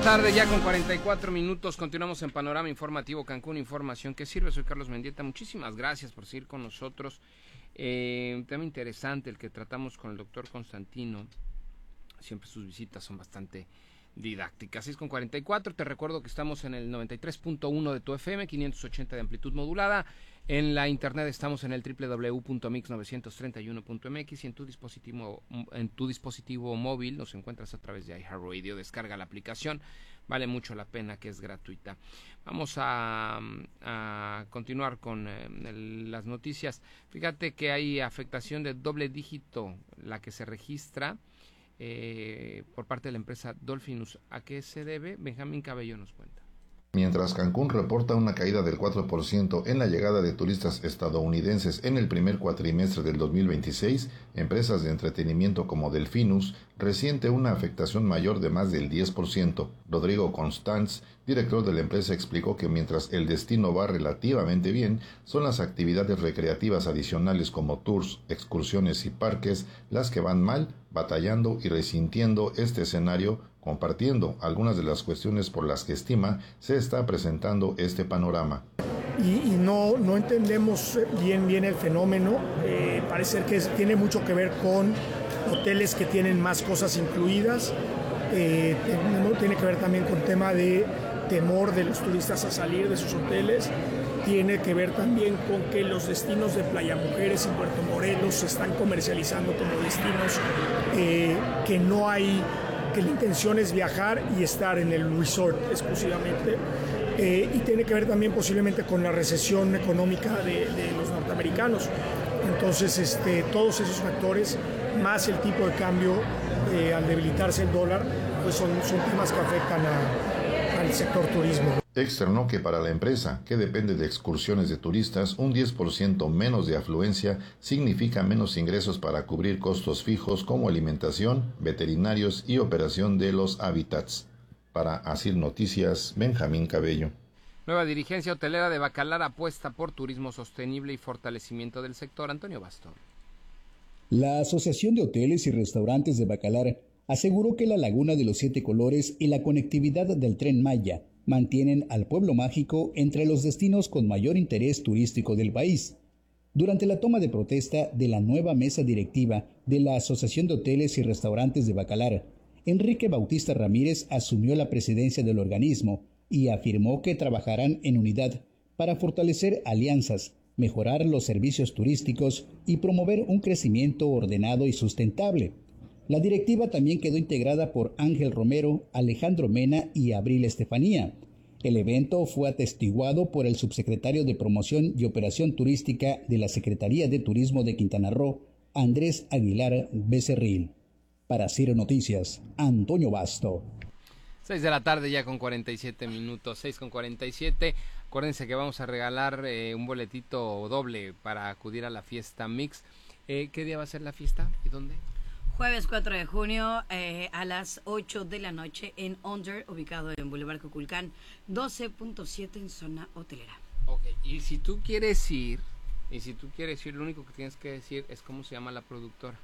tarde, ya con 44 minutos, continuamos en Panorama Informativo Cancún, información que sirve. Soy Carlos Mendieta, muchísimas gracias por seguir con nosotros. Un tema interesante el que tratamos con el doctor Constantino. Siempre sus visitas son bastante didácticas. 6:44, te recuerdo que estamos en el 93.1 de tu FM, 580 de amplitud modulada. En la internet estamos en el www.mix931.mx y en tu dispositivo móvil nos encuentras a través de iHeartRadio. Descarga la aplicación, vale mucho la pena, que es gratuita. Vamos a continuar con las noticias. Fíjate que hay afectación de doble dígito, la que se registra por parte de la empresa Dolphinus. ¿A qué se debe? Benjamín Cabello nos cuenta. Mientras Cancún reporta una caída del 4% en la llegada de turistas estadounidenses en el primer cuatrimestre del 2026, empresas de entretenimiento como Delfinus resiente una afectación mayor de más del 10%. Rodrigo Constanz, director de la empresa, explicó que mientras el destino va relativamente bien, son las actividades recreativas adicionales como tours, excursiones y parques las que van mal, batallando y resintiendo este escenario, compartiendo algunas de las cuestiones por las que estima se está presentando este panorama. Y no entendemos bien el fenómeno. Parece que tiene mucho que ver con hoteles que tienen más cosas incluidas. Tiene que ver también con tema de temor de los turistas a salir de sus hoteles. Tiene que ver también con que los destinos de Playa Mujeres y Puerto Morelos se están comercializando como destinos que no hay, que la intención es viajar y estar en el resort exclusivamente. Y tiene que ver también posiblemente con la recesión económica de los norteamericanos. Entonces, todos esos factores, más el tipo de cambio, al debilitarse el dólar, pues son temas que afectan al sector turismo. Externó que para la empresa, que depende de excursiones de turistas, un 10% menos de afluencia significa menos ingresos para cubrir costos fijos como alimentación, veterinarios y operación de los hábitats. Para Asir Noticias, Benjamín Cabello. Nueva dirigencia hotelera de Bacalar apuesta por turismo sostenible y fortalecimiento del sector. Antonio Basto. La Asociación de Hoteles y Restaurantes de Bacalar aseguró que la Laguna de los Siete Colores y la conectividad del Tren Maya mantienen al pueblo mágico entre los destinos con mayor interés turístico del país. Durante la toma de protesta de la nueva mesa directiva de la Asociación de Hoteles y Restaurantes de Bacalar, Enrique Bautista Ramírez asumió la presidencia del organismo y afirmó que trabajarán en unidad para fortalecer alianzas, mejorar los servicios turísticos y promover un crecimiento ordenado y sustentable. La directiva también quedó integrada por Ángel Romero, Alejandro Mena y Abril Estefanía. El evento fue atestiguado por el subsecretario de Promoción y Operación Turística de la Secretaría de Turismo de Quintana Roo, Andrés Aguilar Becerril. Para Ciro Noticias, Antonio Basto. 6 de la tarde ya con 47 minutos, 6:47. Acuérdense que vamos a regalar un boletito doble para acudir a la fiesta Mix. ¿Qué día va a ser la fiesta y dónde? Jueves 4 de junio a las 8 de la noche en Under, ubicado en Boulevard Cuculcán, 12.7 en zona hotelera. Ok, y si tú quieres ir, lo único que tienes que decir es cómo se llama la productora.